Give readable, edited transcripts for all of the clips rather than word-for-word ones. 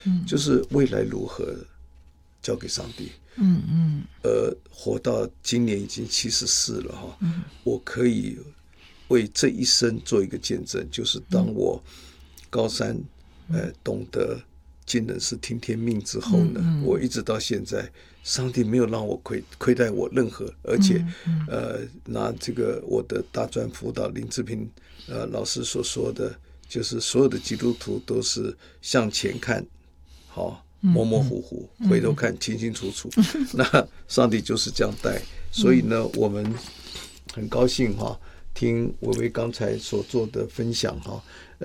就是未来如何交给上帝。活到今年已经74了哈，我可以为这一生做一个见证，就是当我高三懂得尽人事听天命之后呢，我一直到现在，上帝没有让我亏待我任何，而且拿这个我的大专辅导林志平老师所说的，就是所有的基督徒都是向前看，好模模糊糊，回头看清清楚楚。那上帝就是这样带，所以呢，我们很高兴哈，听薇薇刚才所做的分享哈，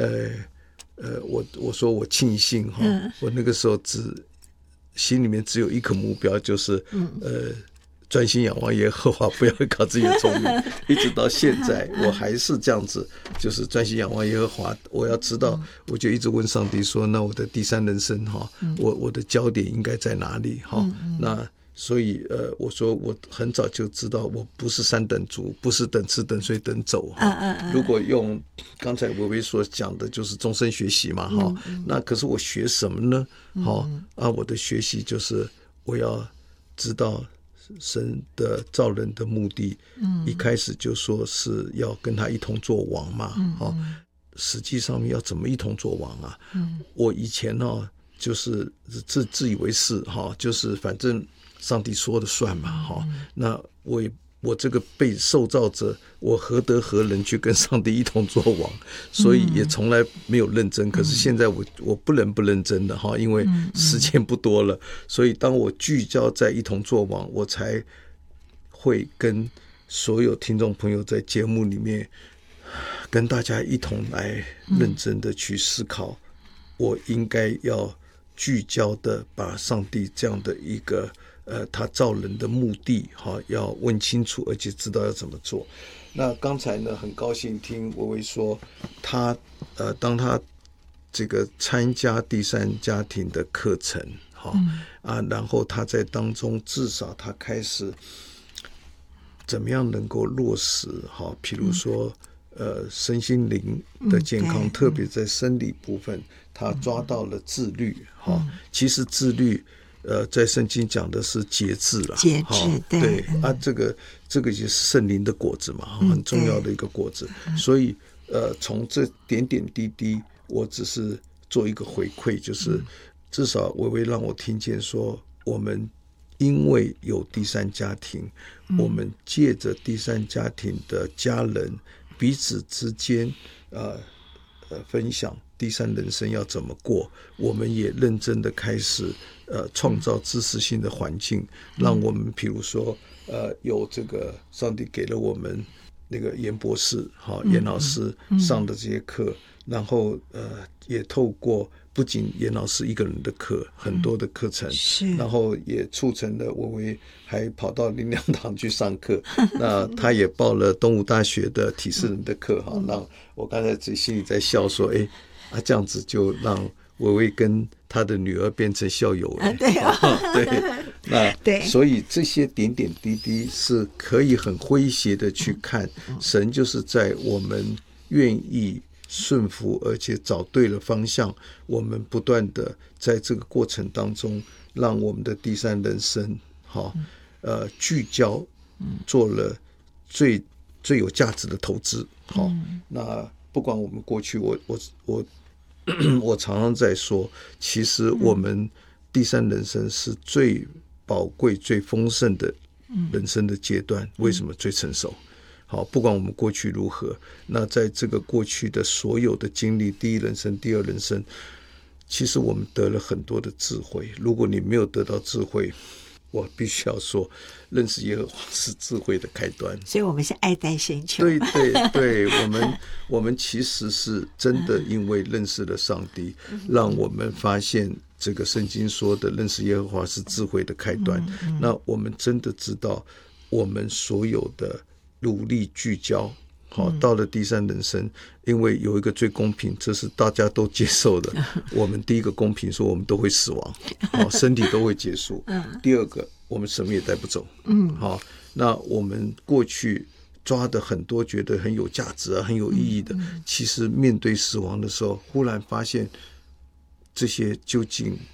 我说我庆幸哈，我那个时候心里面只有一个目标，就是专心仰望耶和华，不要靠自己的聪明。一直到现在，我还是这样子，就是专心仰望耶和华。我要知道，我就一直问上帝说：“那我的第三人生哈，我的焦点应该在哪里？”哈，那所以我说我很早就知道，我不是三等族，不是等吃等睡等走。如果用刚才薇薇所讲的，就是终身学习嘛。哈，那可是我学什么呢？好我的学习就是我要知道神的造人的目的，一开始就说是要跟他一同做王嘛，实际上面要怎么一同做王啊？我以前就是自以为是就是反正上帝说的算嘛，那我这个被受造者，我何德何能去跟上帝一同做王？所以也从来没有认真。可是现在我不能不认真的因为时间不多了。所以当我聚焦在一同做王，我才会跟所有听众朋友在节目里面跟大家一同来认真的去思考，我应该要聚焦的把上帝这样的一个他造人的目的要问清楚，而且知道要怎么做。那刚才呢，很高兴听薇薇说，当他这个参加第三家庭的课程然后他在当中至少他开始怎么样能够落实譬如说身心灵的健康，特别在生理部分，他抓到了自律其实自律在圣经讲的是节制啦， 节制对这个也是圣灵的果子嘛，很重要的一个果子。所以从这点点滴滴，我只是做一个回馈，就是至少薇薇让我听见说，我们因为有第三家庭，我们借着第三家庭的家人彼此之间分享第三人生要怎么过，我们也认真的开始创造知识性的环境，让我们比如说有这个上帝给了我们那个严博士严老师上的这些课，然后也透过不仅严老师一个人的课，很多的课程，然后也促成了薇薇还跑到灵粮堂去上课那他也报了东吴大学的体适能的课让我刚才自己心里在笑说这样子就让薇薇跟他的女儿变成校友了对，所以这些点点滴滴是可以很诙谐的去看，神就是在我们愿意顺服而且找对了方向，我们不断的在这个过程当中，让我们的第三人生聚焦，做了最有价值的投资那不管我们过去我常常在说，其实我们第三人生是最宝贵最丰盛的人生的阶段，为什么最成熟？不管我们过去如何，那在这个过去的所有的经历，第一人生第二人生，其实我们得了很多的智慧。如果你没有得到智慧，我必须要说，认识耶和华是智慧的开端。 所以我们是爱戴深求。 对，我们其实是真的因为认识了上帝，让我们发现这个圣经说的认识耶和华是智慧的开端。那我们真的知道，我们所有的努力聚焦到了第三人生，因为有一个最公平，这是大家都接受的我们第一个公平说我们都会死亡身体都会结束第二个我们什么也带不走那我们过去抓的很多觉得很有价值很有意义的其实面对死亡的时候，忽然发现这些究竟